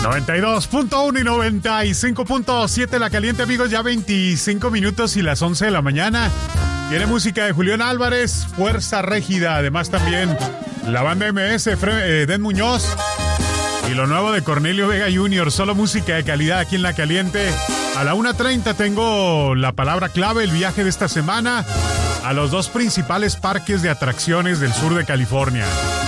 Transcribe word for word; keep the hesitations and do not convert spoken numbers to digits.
noventa y dos punto uno y noventa y cinco punto siete La Caliente, amigos, ya veinticinco minutos y las once de la mañana. Tiene música de Julián Álvarez, Fuerza Régida, además también la banda M S, Fre- eh, Den Muñoz y lo nuevo de Cornelio Vega junior Solo música de calidad aquí en La Caliente. A la una treinta tengo la palabra clave, el viaje de esta semana a los dos principales parques de atracciones del sur de California.